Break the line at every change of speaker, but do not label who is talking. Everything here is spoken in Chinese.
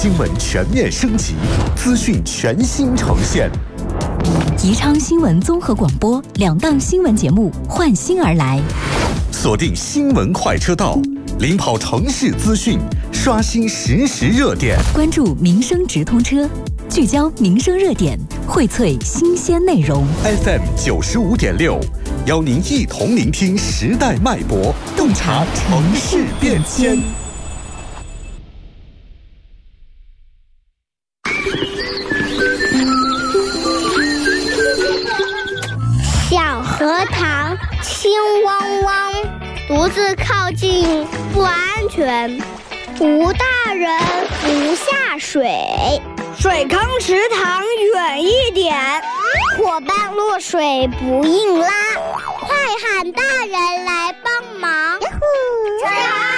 新闻全面升级，资讯全新呈现。
宜昌新闻综合广播2档新闻节目换新而来，
锁定新闻快车道，领跑城市资讯，刷新实时热点，
关注民生直通车，聚焦民生热点，荟萃新鲜内容。
FM 95.6，邀您一同聆听时代脉搏，洞察城市变迁。
小荷塘清汪汪，独自靠近不安全，无大人不下水，
水坑池塘远一点，
伙伴落水不硬拉，快喊大人来帮忙。